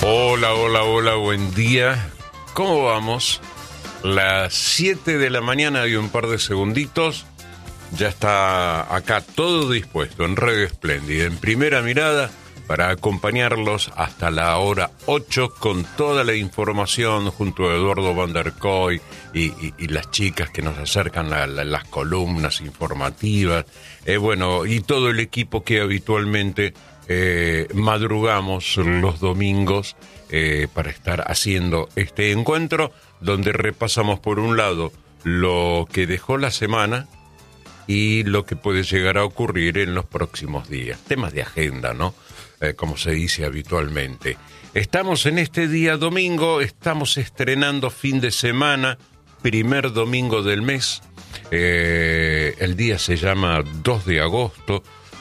Hola, hola, hola, buen día. ¿Cómo vamos? Las 7 de la mañana y un par de segunditos. Ya está acá todo dispuesto en Radio Espléndida, en Primera Mirada, para acompañarlos hasta la hora 8 con toda la información junto a Eduardo Van der Kooi y las chicas que nos acercan las columnas informativas. Y todo el equipo que habitualmente madrugamos los domingos para estar haciendo este encuentro, donde repasamos por un lado lo que dejó la semana y lo que puede llegar a ocurrir en los próximos días. Temas de agenda, ¿no? Como se dice habitualmente. Estamos en este día domingo, estamos estrenando fin de semana, primer domingo del mes. El día se llama 2 de agosto,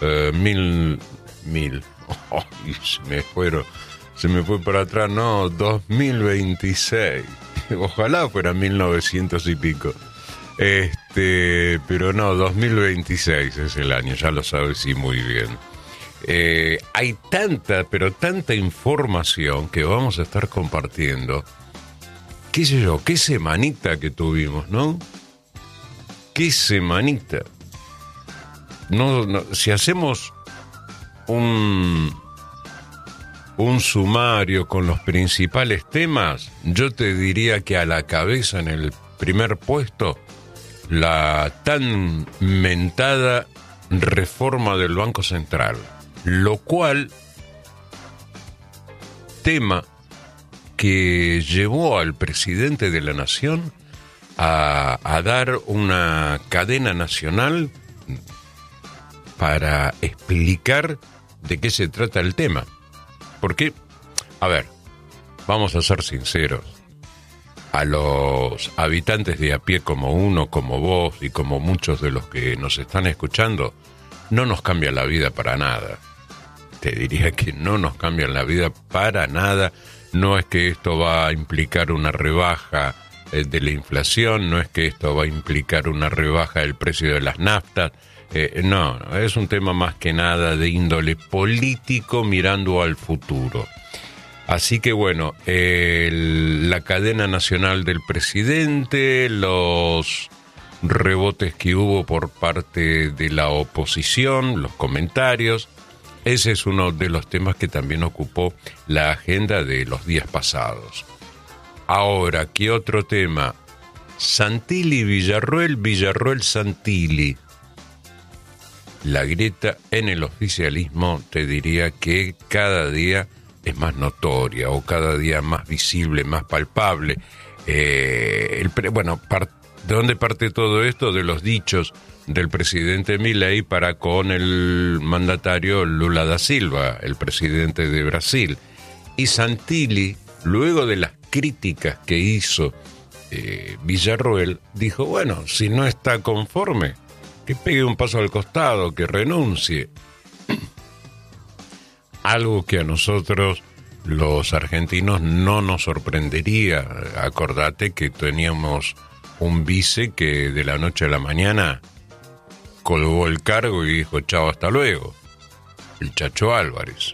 se me fue para atrás, no, 2026. Ojalá fuera 1900 y pico. Pero no, 2026 es el año, ya lo sabes, sí, muy bien. Hay tanta información que vamos a estar compartiendo. Qué sé yo, qué semanita que tuvimos, ¿no? Qué semanita. No, si hacemos un sumario con los principales temas, yo te diría que a la cabeza, en el primer puesto, la tan mentada reforma del Banco Central, lo cual, tema que llevó al presidente de la Nación a dar una cadena nacional para explicar de qué se trata el tema. Porque, a ver, vamos a ser sinceros, a los habitantes de a pie como uno, como vos y como muchos de los que nos están escuchando, no nos cambia la vida para nada. Te diría que no nos cambia la vida para nada. No es que esto va a implicar una rebaja de la inflación, no es que esto va a implicar una rebaja del precio de las naftas. No, es un tema más que nada de índole político mirando al futuro. Así que bueno, la cadena nacional del presidente, los rebotes que hubo por parte de la oposición, los comentarios, ese es uno de los temas que también ocupó la agenda de los días pasados. Ahora, ¿qué otro tema? Santilli, Villarroel, Santilli. La grieta en el oficialismo, te diría que cada día es más notoria o cada día más visible, más palpable. ¿De dónde parte todo esto? De los dichos del presidente Milei para con el mandatario Lula da Silva, el presidente de Brasil. Y Santilli, luego de las críticas que hizo Villarroel, dijo, bueno, si no está conforme, que pegue un paso al costado, que renuncie. Algo que a nosotros, los argentinos, no nos sorprendería. Acordate que teníamos un vice que de la noche a la mañana colgó el cargo y dijo chao, hasta luego. El Chacho Álvarez.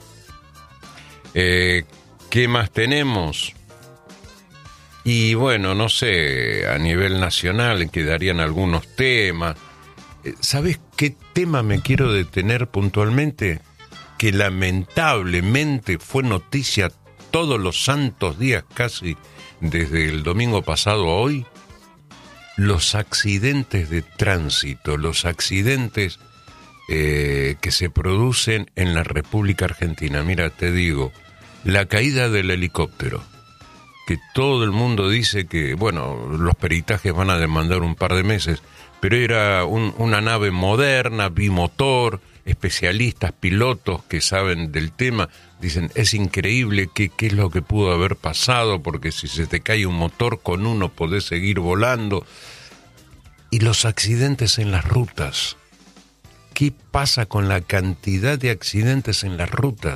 ¿Qué más tenemos? Y bueno, no sé, a nivel nacional quedarían algunos temas. ¿Sabes qué tema me quiero detener puntualmente? Que lamentablemente fue noticia todos los santos días, casi desde el domingo pasado a hoy, los accidentes de tránsito, los accidentes que se producen en la República Argentina. Mira, te digo, la caída del helicóptero, que todo el mundo dice que, bueno, los peritajes van a demandar un par de meses, pero era una nave moderna, bimotor, especialistas, pilotos que saben del tema, dicen, es increíble qué es lo que pudo haber pasado, porque si se te cae un motor, con uno podés seguir volando. Y los accidentes en las rutas. ¿Qué pasa con la cantidad de accidentes en las rutas?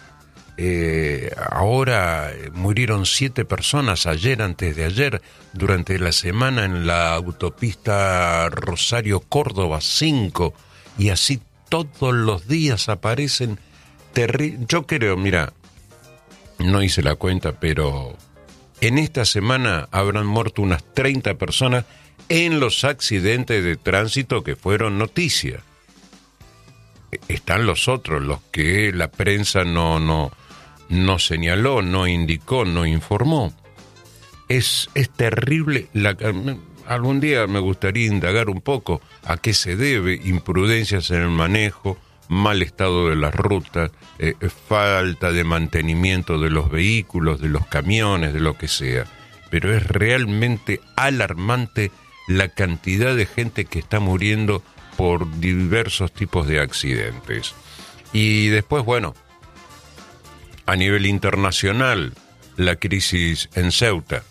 Ahora murieron 7 personas ayer, antes de ayer, durante la semana en la autopista Rosario-Córdoba 5, y así todos los días aparecen yo creo, mira, no hice la cuenta, pero en esta semana habrán muerto unas 30 personas en los accidentes de tránsito que fueron noticia. Están los otros, los que la prensa no señaló, no indicó, no informó. Es terrible. Algún día me gustaría indagar un poco a qué se debe: imprudencias en el manejo, mal estado de las rutas, falta de mantenimiento de los vehículos, de los camiones, de lo que sea. Pero es realmente alarmante la cantidad de gente que está muriendo por diversos tipos de accidentes. Y después, bueno, a nivel internacional, la crisis en Ceuta,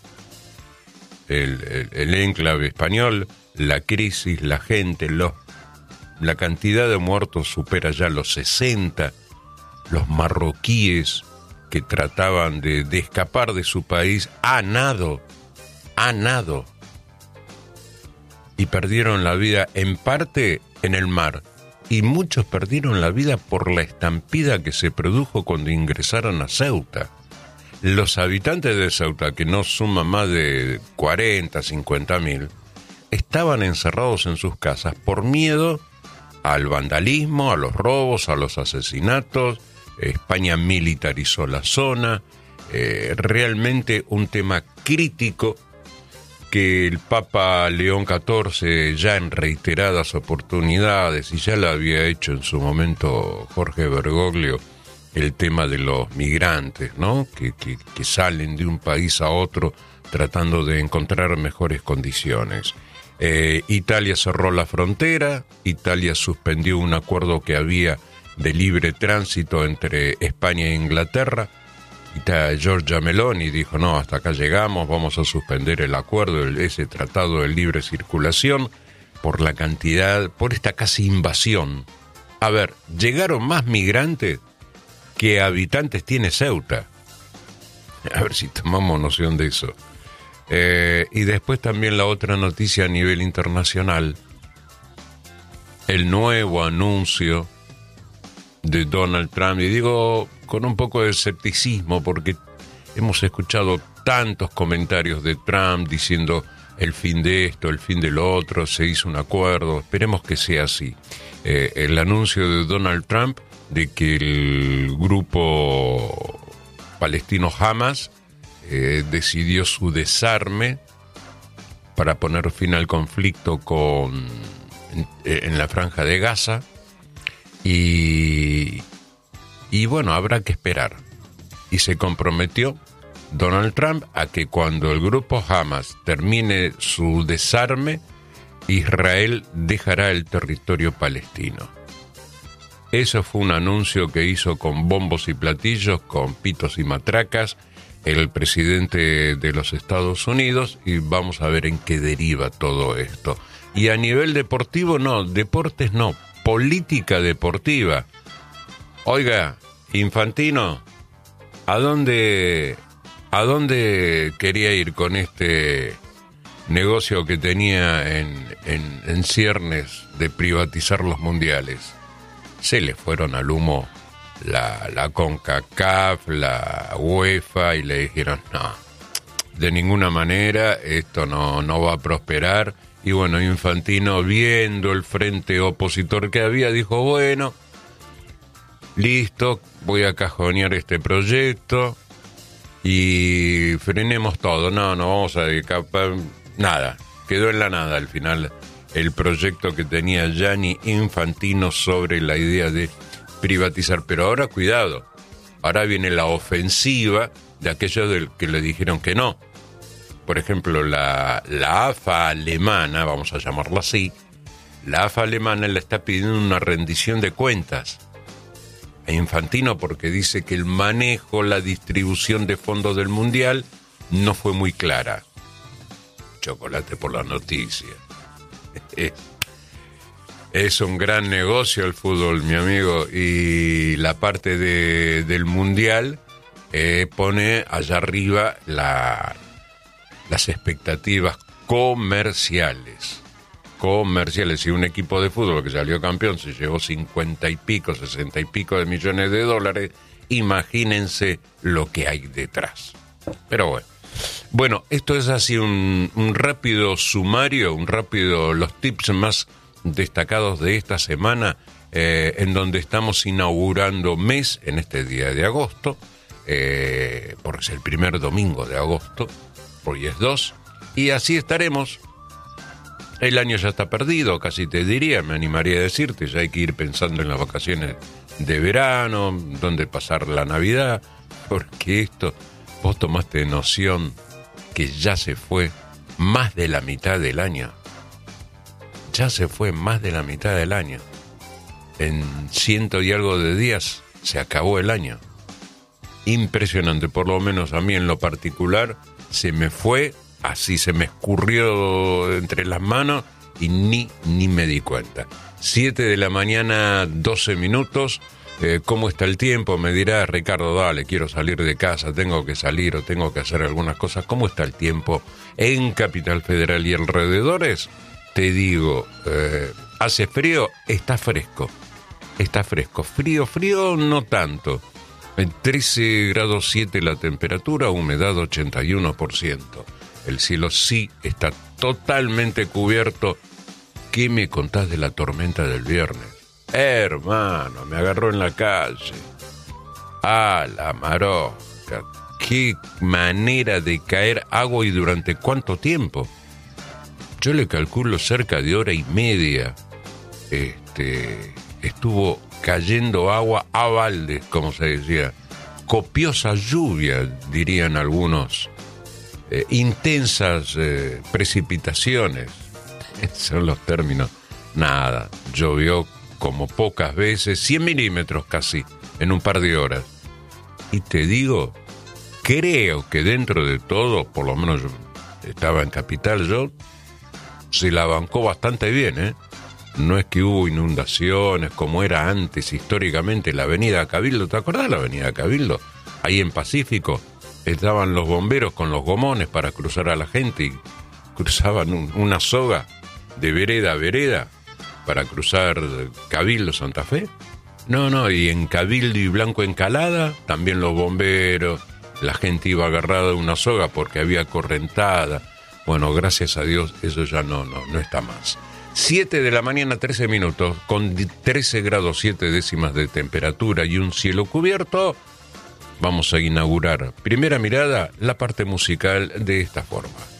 el enclave español, la crisis, la gente, la cantidad de muertos supera ya los 60, los marroquíes que trataban de escapar de su país a nado, y perdieron la vida en parte en el mar, y muchos perdieron la vida por la estampida que se produjo cuando ingresaron a Ceuta. Los habitantes de Ceuta, que no suman más de 40, 50 mil, estaban encerrados en sus casas por miedo al vandalismo, a los robos, a los asesinatos. España militarizó la zona. Realmente un tema crítico que el Papa León XIV, ya en reiteradas oportunidades, y ya lo había hecho en su momento Jorge Bergoglio, el tema de los migrantes, ¿no? Que salen de un país a otro tratando de encontrar mejores condiciones. Italia cerró la frontera, Italia suspendió un acuerdo que había de libre tránsito entre España e Inglaterra. Giorgia Meloni dijo: no, hasta acá llegamos, vamos a suspender el acuerdo, ese tratado de libre circulación, por la cantidad, por esta casi invasión. A ver, llegaron más migrantes que habitantes tiene Ceuta. A ver si tomamos noción de eso. Y después también la otra noticia a nivel internacional: el nuevo anuncio de Donald Trump, y digo con un poco de escepticismo porque hemos escuchado tantos comentarios de Trump diciendo el fin de esto, el fin de lo otro, se hizo un acuerdo, esperemos que sea así. El anuncio de Donald Trump de que el grupo palestino Hamas decidió su desarme para poner fin al conflicto en la Franja de Gaza. Y bueno, habrá que esperar. Y se comprometió Donald Trump a que cuando el grupo Hamas termine su desarme, Israel dejará el territorio palestino. Eso fue un anuncio que hizo con bombos y platillos, con pitos y matracas, el presidente de los Estados Unidos, y vamos a ver en qué deriva todo esto. Y a nivel deportivo, no, deportes no, política deportiva. Oiga, Infantino, ¿a dónde quería ir con este negocio que tenía en ciernes de privatizar los mundiales? Se le fueron al humo la CONCACAF, la UEFA, y le dijeron: no, de ninguna manera, esto no va a prosperar. Y bueno, Infantino, viendo el frente opositor que había, dijo: bueno, listo, voy a cajonear este proyecto y frenemos todo. No vamos a dedicar nada. Quedó en la nada al final el proyecto que tenía Gianni Infantino sobre la idea de privatizar. Pero ahora cuidado, ahora viene la ofensiva de aquellos que le dijeron que no. Por ejemplo, la AFA alemana, vamos a llamarla así, la AFA alemana le está pidiendo una rendición de cuentas a Infantino porque dice que el manejo, la distribución de fondos del Mundial no fue muy clara. Chocolate por la noticia. Es un gran negocio el fútbol, mi amigo, y la parte del Mundial pone allá arriba las expectativas comerciales. Si un equipo de fútbol que salió campeón se llevó 50 y pico, 60 y pico de millones de dólares, imagínense lo que hay detrás. Pero bueno, esto es así un rápido sumario, los tips más destacados de esta semana, en donde estamos inaugurando mes en este día de agosto, porque es el primer domingo de agosto, hoy es 2, y así estaremos. El año ya está perdido, casi te diría, me animaría a decirte, ya hay que ir pensando en las vacaciones de verano, dónde pasar la Navidad, porque vos tomaste noción que ya se fue más de la mitad del año. Ya se fue más de la mitad del año. En 100 y algo de días se acabó el año. Impresionante, por lo menos a mí en lo particular, se me fue, así se me escurrió entre las manos y ni me di cuenta. 7 de la mañana, 12 minutos. ¿Cómo está el tiempo? Me dirá Ricardo, dale, quiero salir de casa, tengo que salir o tengo que hacer algunas cosas. ¿Cómo está el tiempo en Capital Federal y alrededores? Te digo, hace frío, está fresco. Está fresco. Frío no tanto. En 13 grados 7 la temperatura, humedad 81%. El cielo sí está totalmente cubierto. ¿Qué me contás de la tormenta del viernes? Hermano, me agarró en la calle. ¡Ah, la maroca! ¡Qué manera de caer agua y durante cuánto tiempo! Yo le calculo cerca de hora y media. Estuvo cayendo agua a baldes, como se decía. Copiosa lluvia, dirían algunos. Intensas precipitaciones. Son los términos. Nada, llovió como pocas veces, 100 milímetros casi, en un par de horas. Y te digo, creo que dentro de todo, por lo menos yo estaba en Capital, se la bancó bastante bien, ¿eh? No es que hubo inundaciones como era antes históricamente. La avenida Cabildo, ¿te acordás de la avenida Cabildo? Ahí en Pacífico estaban los bomberos con los gomones para cruzar a la gente y cruzaban una soga de vereda a vereda para cruzar Cabildo Santa Fe. No, y en Cabildo y Blanco Encalada también los bomberos, la gente iba agarrada de una soga porque había correntada. Bueno, gracias a Dios eso ya no está más. 7 de la mañana, 13 minutos, con 13 grados 7 décimas de temperatura y un cielo cubierto. Vamos a inaugurar, primera mirada, la parte musical de esta forma.